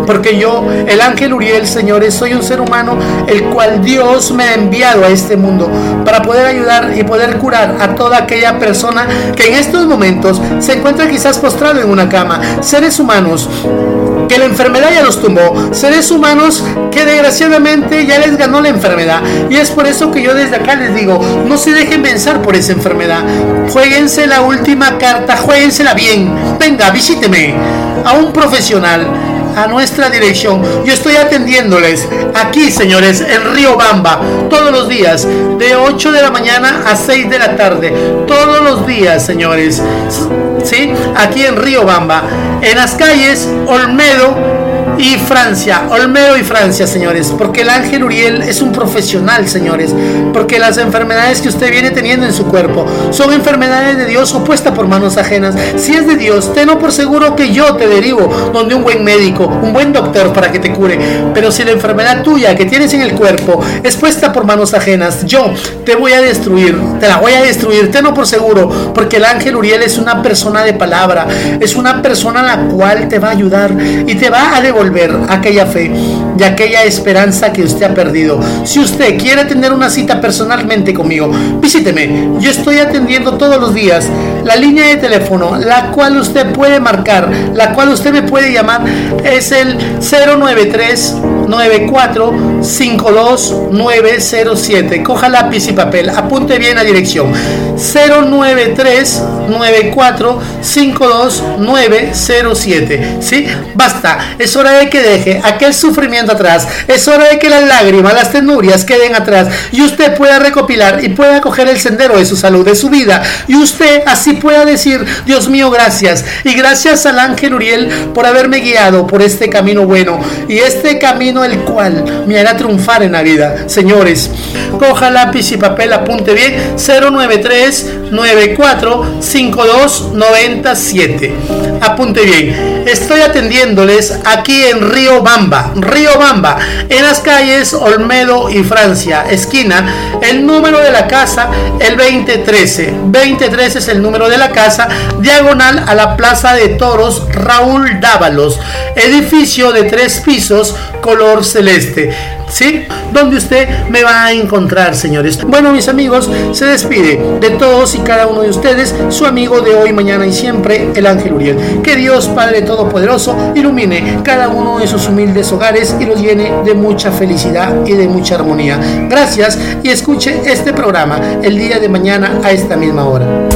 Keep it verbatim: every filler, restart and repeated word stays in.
porque yo, el ángel Uriel, señores, soy un ser humano el cual Dios me ha enviado a este mundo para poder ayudar y poder curar a toda aquella persona que en estos momentos se encuentra quizás postrado en una cama. Seres humanos que la enfermedad ya los tumbó, seres humanos que desgraciadamente ya les ganó la enfermedad, y es por eso que yo desde acá les digo, no se dejen vencer por esa enfermedad, jueguense la última carta, jueguensela bien, venga, visíteme a un profesional, a nuestra dirección. Yo estoy atendiéndoles aquí, señores, en Riobamba, todos los días, de ocho de la mañana a seis de la tarde, todos los días, señores, ¿sí? Aquí en Riobamba, en las calles Olmedo y Francia, Olmedo y Francia, señores, porque el ángel Uriel es un profesional, señores, porque las enfermedades que usted viene teniendo en su cuerpo son enfermedades de Dios opuestas por manos ajenas. Si es de Dios, tenlo por seguro que yo te derivo donde un buen médico, un buen doctor para que te cure. Pero si la enfermedad tuya que tienes en el cuerpo es puesta por manos ajenas, yo te voy a destruir, te la voy a destruir, tenlo por seguro, porque el ángel Uriel es una persona de palabra, es una persona la cual te va a ayudar y te va a devolver aquella fe y aquella esperanza que usted ha perdido. Si usted quiere tener una cita personalmente conmigo, visíteme. Yo estoy atendiendo todos los días. La línea de teléfono, la cual usted puede marcar, la cual usted me puede llamar, es el cero nueve tres nueve cuatro cinco dos nueve cero siete. Coja lápiz y papel, apunte bien la dirección: cero nueve tres nueve cuatro cinco dos nueve cero siete. ¿Sí? Basta, es hora de que deje aquel sufrimiento atrás, es hora de que las lágrimas, las penurias queden atrás y usted pueda recopilar y pueda coger el sendero de su salud, de su vida, y usted así pueda decir: Dios mío, gracias, y gracias al ángel Uriel por haberme guiado por este camino bueno y este camino el cual me hará triunfar en la vida. Señores, coja lápiz y papel, apunte bien: cero nueve tres nueve cuatro cinco dos nueve siete. Apunte bien, estoy atendiéndoles aquí en Riobamba, Riobamba, en las calles Olmedo y Francia, esquina, el número de la casa, el veinte trece, veinte trece es el número de la casa, diagonal a la Plaza de Toros Raúl Dávalos, edificio de tres pisos, color celeste, ¿sí? Donde usted me va a encontrar, señores. Bueno, mis amigos, se despide de todos y cada uno de ustedes su amigo de hoy, mañana y siempre, el ángel Uriel. Que Dios Padre Todopoderoso ilumine cada uno de sus humildes hogares y los llene de mucha felicidad y de mucha armonía. Gracias, y escuche este programa el día de mañana a esta misma hora.